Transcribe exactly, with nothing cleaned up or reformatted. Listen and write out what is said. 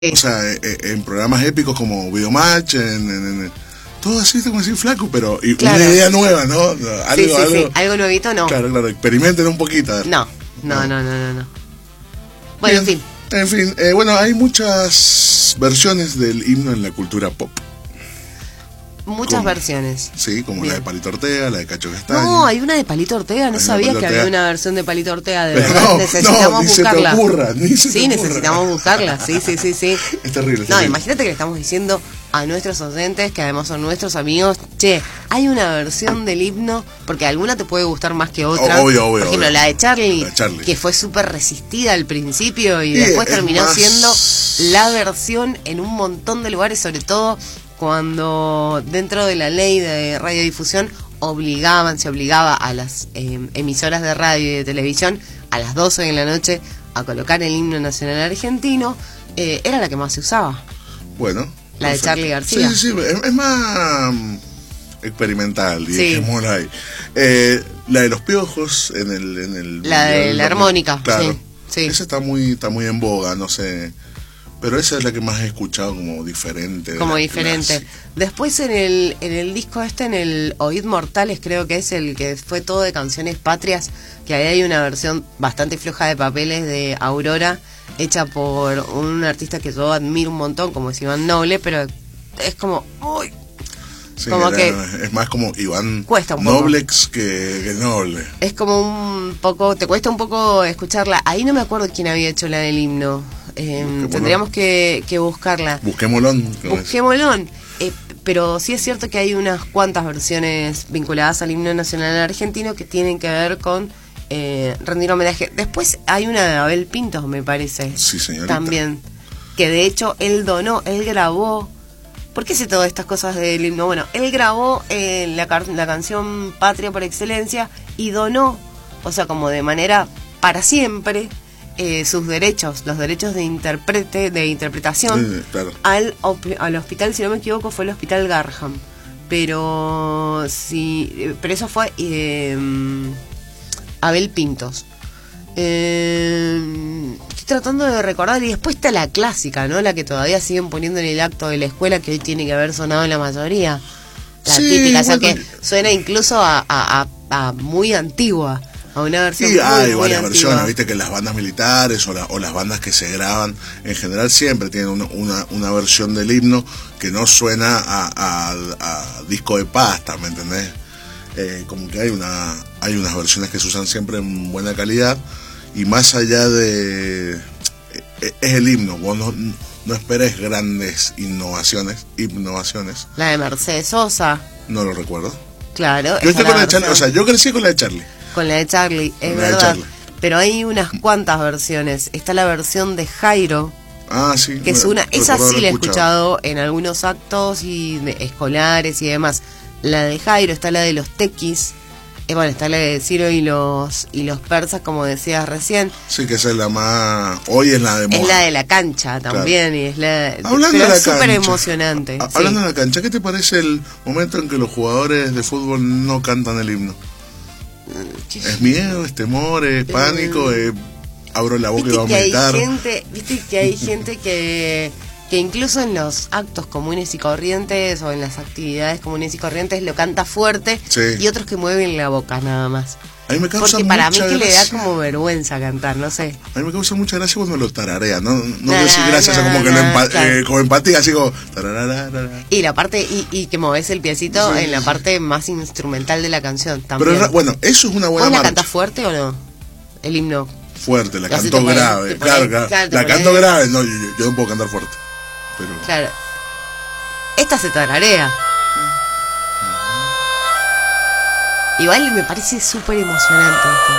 O sea, en programas épicos como Videomatch, en, en, en todo así, como decir flaco, pero y claro. Una idea nueva, ¿no? Algo, sí, sí, algo, sí. Algo nuevito, no. Claro, claro, experimenten un poquito. No, no, no, no, no, no. Bueno, Bien, en fin. En fin, eh, bueno, hay muchas versiones del himno en la cultura pop. Muchas como, versiones. Sí, como Bien. La de Palito Ortega, la de Cacho Castaño. No, hay una de Palito Ortega, no hay sabía que Ortega. había una versión de Palito Ortega, de Pero verdad. no, necesitamos no, ni buscarla. Se te ocurra, ni se sí, te necesitamos ocurra. buscarla, sí, sí, sí, sí. Es terrible. Es no, terrible. imagínate que le estamos diciendo a nuestros oyentes, que además son nuestros amigos, che, hay una versión del himno, porque alguna te puede gustar más que otra. Obvio, obvio, Por ejemplo, obvio. La, de Charlie, la de Charlie, que fue súper resistida al principio y sí, después terminó más... siendo la versión en un montón de lugares, sobre todo cuando dentro de la ley de radiodifusión obligaban, se obligaba a las eh, emisoras de radio y de televisión a las doce de la noche a colocar el himno nacional argentino, eh, era la que más se usaba. Bueno. La perfecto. De Charly García. Sí, sí, sí, es, es más experimental, sí. digamos ahí. Eh, la de los piojos en el... En el la de la, la armónica, claro. Sí, sí. Esa está muy, está muy en boga, no sé... Pero esa es la que más he escuchado como diferente. Como diferente. Clásica. Después en el en el disco este, en el Oíd Mortales, creo que es el que fue todo de canciones patrias, que ahí hay una versión bastante floja de papeles de Aurora, hecha por un artista que yo admiro un montón, como es Iván Noble, pero es como... uy, sí, como era, que es más como Iván cuesta un Noblex que, que Noble. Es como un poco... Te cuesta un poco escucharla. Ahí no me acuerdo quién había hecho la del himno. Eh, tendríamos que, que buscarla. Busquémoslo. Busquémoslo. Eh, pero sí es cierto que hay unas cuantas versiones vinculadas al himno nacional argentino que tienen que ver con eh, rendir homenaje. Después hay una de Abel Pintos, me parece. Sí, señorita. También. Que de hecho él donó, él grabó. ¿Por qué sé todas estas cosas del himno? Bueno, él grabó eh, la, la canción Patria por excelencia y donó, o sea, como de manera para siempre, Eh, sus derechos, los derechos de interprete, de interpretación, sí, claro. al, al hospital, si no me equivoco, fue el hospital Garham. Pero sí, pero eso fue eh, Abel Pintos. Eh, estoy tratando de recordar, y después está la clásica, ¿no? La que todavía siguen poniendo en el acto de la escuela, que hoy tiene que haber sonado en la mayoría. La sí, típica, o sea, bueno, que suena incluso a, a, a, a muy antigua. A una versión sí, muy, hay muy varias antigua. versiones, viste que las bandas militares o, la, o las bandas que se graban en general siempre tienen una, una, una versión del himno que no suena a, a, a disco de pasta, ¿me entendés? Eh, como que hay una hay unas versiones que se usan siempre en buena calidad, y más allá de... Eh, es el himno, vos no, no esperes grandes innovaciones, innovaciones. La de Mercedes Sosa. No lo recuerdo. Claro. Yo estoy con la de Charlie, o sea, yo crecí con la de Charlie. Con la de Charlie, es la verdad. Charlie. Pero hay unas cuantas versiones. Está la versión de Jairo, ah, sí, que es una, esa sí la he escuchado en algunos actos y de, escolares y demás. La de Jairo, está la de los tequis, eh, bueno, está la de Ciro y los y los persas, como decías recién. Sí, que esa es la más... Hoy es la de moda. Es la de la cancha también, claro. Y es la... Hablando pero de la es súper cancha, emocionante. A, sí. Hablando de la cancha, ¿qué te parece el momento en que los jugadores de fútbol no cantan el himno? ¿Es miedo, es temor, es pánico, es abro la boca y va a aumentar? Gente, viste que hay gente que, que incluso en los actos comunes y corrientes o en las actividades comunes y corrientes lo canta fuerte, sí. Y otros que mueven la boca nada más. A mí me causa Porque para mí mucha que gracia. le da como vergüenza cantar, no sé. A mí me causa mucha gracia cuando lo tararea, no, no nah, decir gracias, nah, como que nah, lo empa claro. eh, como empatía, así como... tararara. Y la parte, y, y que moves el piecito sí. En la parte más instrumental de la canción también. Pero bueno, eso es una buena ¿Vos la marcha. cantás fuerte o no? El himno. Fuerte, la Así canto pones, grave, pones, claro, claro. claro La pones. canto grave, no, yo, yo no puedo cantar fuerte. Pero... Claro. Esta se tararea. Igual me parece súper emocionante esto.